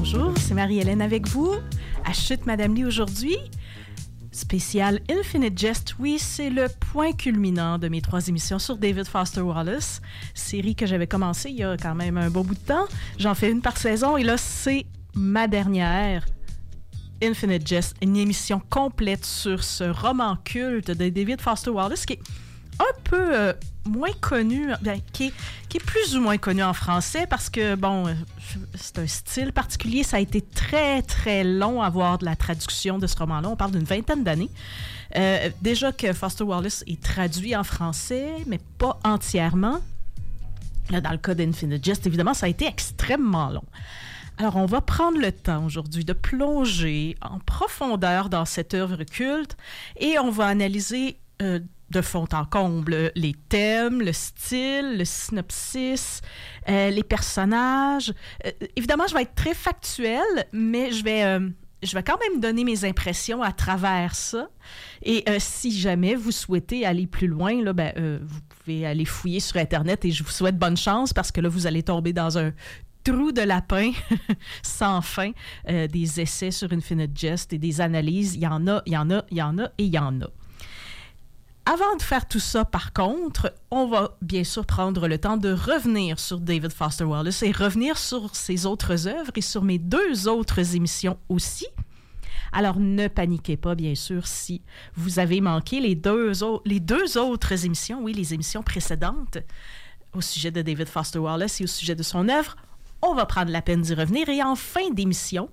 Bonjour, c'est Marie-Hélène avec vous. À Chute Madame Lee aujourd'hui. Spécial Infinite Jest. Oui, c'est le point culminant de mes 3 émissions sur David Foster Wallace. Série que j'avais commencée il y a quand même un bon bout de temps. J'en fais une par saison et là, c'est ma dernière. Infinite Jest, une émission complète sur ce roman culte de David Foster Wallace qui est un peu moins connu, bien, qui est plus ou moins connu en français parce que, bon, c'est un style particulier. Ça a été très, très long à voir de la traduction de ce roman-là. On parle d'une 20aine d'années. Déjà que Foster Wallace est traduit en français, mais pas entièrement. Là, dans le cas d'Infinite Jest, évidemment, ça a été extrêmement long. Alors, on va prendre le temps aujourd'hui de plonger en profondeur dans cette œuvre culte et on va analyser de fond en comble les thèmes, le style, le synopsis, les personnages. Évidemment, je vais être très factuelle, mais je vais quand même donner mes impressions à travers ça. Et si jamais vous souhaitez aller plus loin, là, vous pouvez aller fouiller sur Internet et je vous souhaite bonne chance parce que là, vous allez tomber dans un trou de lapin sans fin, des essais sur Infinite Jest et des analyses. Il y en a et il y en a. Avant de faire tout ça, par contre, on va bien sûr prendre le temps de revenir sur David Foster Wallace et revenir sur ses autres œuvres et sur mes 2 autres émissions aussi. Alors, ne paniquez pas, bien sûr, si vous avez manqué les deux autres émissions, oui, les émissions précédentes au sujet de David Foster Wallace et au sujet de son œuvre. On va prendre la peine d'y revenir et en fin d'émission,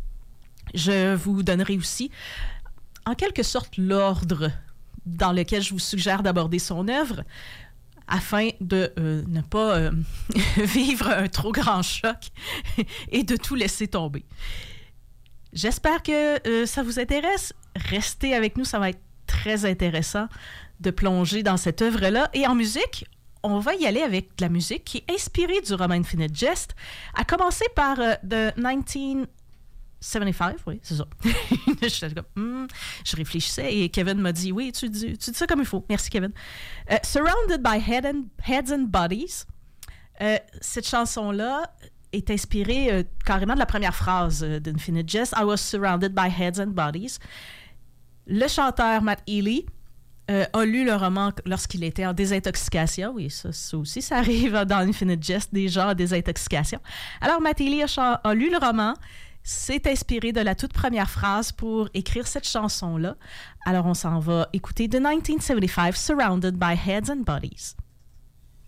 je vous donnerai aussi, en quelque sorte, l'ordre dans lequel je vous suggère d'aborder son œuvre afin de ne pas vivre un trop grand choc et de tout laisser tomber. J'espère que ça vous intéresse. Restez avec nous, ça va être très intéressant de plonger dans cette œuvre-là. Et en musique, on va y aller avec de la musique qui est inspirée du roman Infinite Jest, à commencer par The 1975, oui, c'est ça. Je réfléchissais et Kevin m'a dit, oui, tu dis ça comme il faut. Merci, Kevin. Surrounded by Heads and Bodies. Cette chanson-là est inspirée carrément de la première phrase d'Infinite Jest. I was surrounded by heads and bodies. Le chanteur Matt Healy a lu le roman lorsqu'il était en désintoxication. Oui, ça aussi, ça arrive dans Infinite Jest, des gens en désintoxication. Alors, Matt Healy a lu le roman, s'est inspiré de la toute première phrase pour écrire cette chanson-là. Alors, on s'en va écouter The 1975, Surrounded by Heads and Bodies.